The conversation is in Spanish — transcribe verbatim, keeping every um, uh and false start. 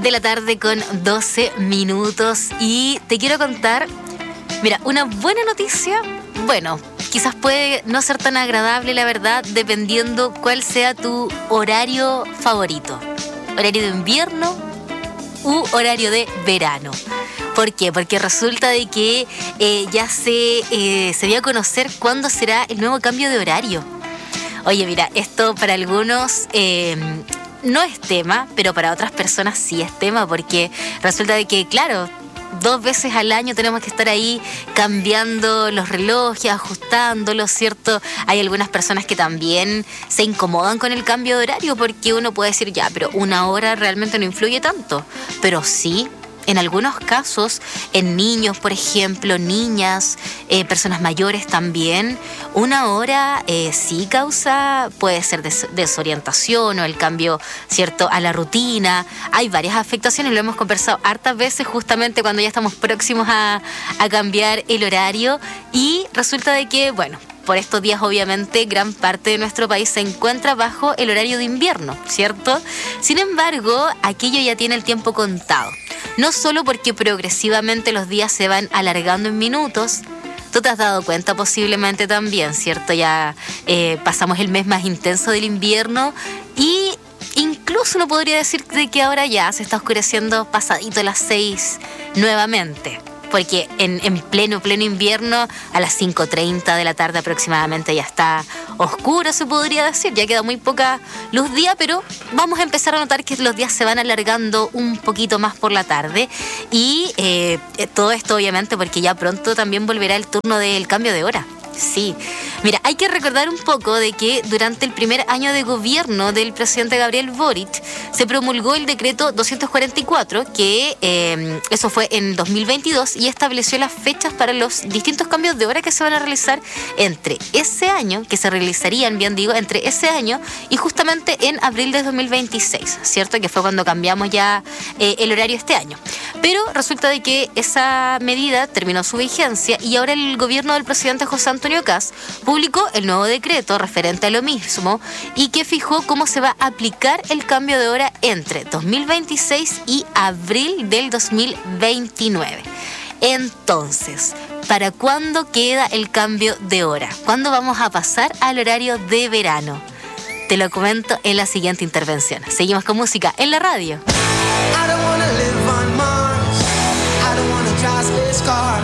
de la tarde con doce minutos y te quiero contar, mira, una buena noticia, bueno, quizás puede no ser tan agradable, la verdad, dependiendo cuál sea tu horario favorito. Horario de invierno u horario de verano. ¿Por qué? Porque resulta de que eh, ya se, eh, se dio a conocer cuándo será el nuevo cambio de horario. Oye, mira, esto para algunos eh, no es tema, pero para otras personas sí es tema, porque resulta de que, claro, dos veces al año tenemos que estar ahí cambiando los relojes, ajustándolos, ¿cierto? Hay algunas personas que también se incomodan con el cambio de horario porque uno puede decir, ya, pero una hora realmente no influye tanto. Pero sí, en algunos casos, en niños, por ejemplo, niñas, eh, personas mayores también, una hora eh, sí causa, puede ser des- desorientación o el cambio, ¿cierto?, a la rutina. Hay varias afectaciones, lo hemos conversado hartas veces justamente cuando ya estamos próximos a, a cambiar el horario y resulta de que, bueno, por estos días, obviamente, gran parte de nuestro país se encuentra bajo el horario de invierno, ¿cierto? Sin embargo, aquello ya tiene el tiempo contado. No solo porque progresivamente los días se van alargando en minutos, tú te has dado cuenta posiblemente también, ¿cierto? Ya eh, pasamos el mes más intenso del invierno y incluso uno podría decir de que ahora ya se está oscureciendo pasadito las seis nuevamente. Porque en, en pleno, pleno invierno, a las cinco treinta de la tarde aproximadamente ya está oscuro, se podría decir. Ya queda muy poca luz día, pero vamos a empezar a notar que los días se van alargando un poquito más por la tarde. Y eh, todo esto obviamente porque ya pronto también volverá el turno del cambio de hora. Sí, mira, hay que recordar un poco de que durante el primer año de gobierno del presidente Gabriel Boric se promulgó el decreto doscientos cuarenta y cuatro, que eh, eso fue en dos mil veintidós y estableció las fechas para los distintos cambios de hora que se van a realizar entre ese año, que se realizarían, bien digo, entre ese año y justamente en abril de dos mil veintiséis, ¿cierto? Que fue cuando cambiamos ya eh, el horario este año. Pero resulta de que esa medida terminó su vigencia y ahora el gobierno del presidente José Antonio Kast publicó el nuevo decreto referente a lo mismo y que fijó cómo se va a aplicar el cambio de hora entre dos mil veintiséis y abril del dos mil veintinueve. Entonces, ¿para cuándo queda el cambio de hora? ¿Cuándo vamos a pasar al horario de verano? Te lo comento en la siguiente intervención. Seguimos con música en la radio. I don't wanna live on Mars. I don't wanna drive space cars.